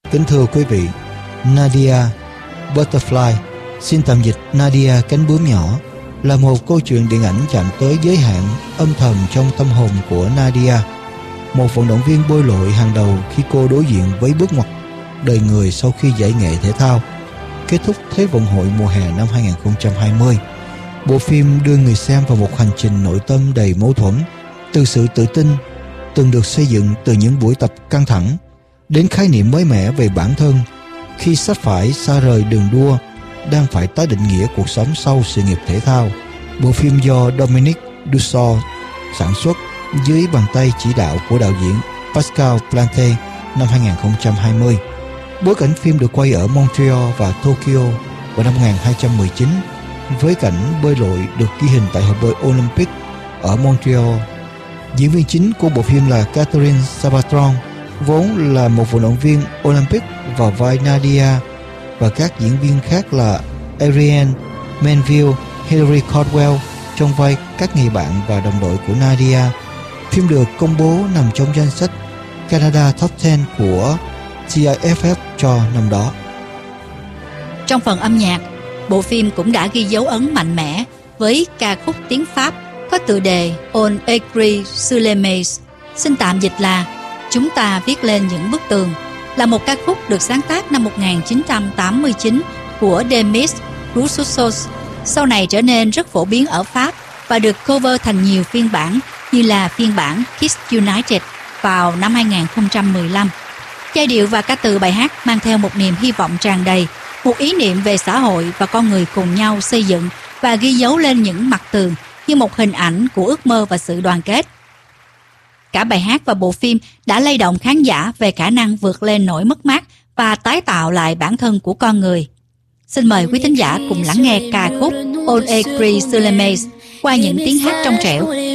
Kính thưa quý vị, Nadia Butterfly, xin tạm dịch Nadia cánh bướm nhỏ, là một câu chuyện điện ảnh chạm tới giới hạn âm thầm trong tâm hồn của Nadia, một vận động viên bơi lội hàng đầu khi cô đối diện với bước ngoặt đời người sau khi giải nghệ thể thao, kết thúc Thế vận hội mùa hè năm 2020. Bộ phim đưa người xem vào một hành trình nội tâm đầy mâu thuẫn, từ sự tự tin từng được xây dựng từ những buổi tập căng thẳng đến khái niệm mới mẻ về bản thân khi sắp phải xa rời đường đua, đang phải tái định nghĩa cuộc sống sau sự nghiệp thể thao. Bộ phim do Dominique Dussault sản xuất dưới bàn tay chỉ đạo của đạo diễn Pascal Plante năm 2020. Bối cảnh phim được quay ở Montreal và Tokyo vào năm 2019, với cảnh bơi lội được ghi hình tại hồ bơi Olympic ở Montreal. Diễn viên chính của bộ phim là Catherine Sabatron, vốn là một vận động viên Olympic, vào vai Nadia, và các diễn viên khác là Ariane Manville, Hilary Caldwell trong vai các người bạn và đồng đội của Nadia. Phim được công bố nằm trong danh sách Canada Top 10 của TIFF cho năm đó. Trong phần âm nhạc, bộ phim cũng đã ghi dấu ấn mạnh mẽ với ca khúc tiếng Pháp có tựa đề On écrit sur les murs, xin tạm dịch là Chúng ta viết lên những bức tường, là một ca khúc được sáng tác năm 1989 của Demis Roussos, sau này trở nên rất phổ biến ở Pháp và được cover thành nhiều phiên bản, như là phiên bản Kids United vào năm 2015. Giai điệu và ca từ bài hát mang theo một niềm hy vọng tràn đầy, một ý niệm về xã hội và con người cùng nhau xây dựng và ghi dấu lên những mặt tường như một hình ảnh của ước mơ và sự đoàn kết. Cả bài hát và bộ phim đã lay động khán giả về khả năng vượt lên nỗi mất mát và tái tạo lại bản thân của con người. Xin mời quý thính giả cùng lắng nghe ca khúc On écrit sur les murs qua những tiếng hát trong trẻo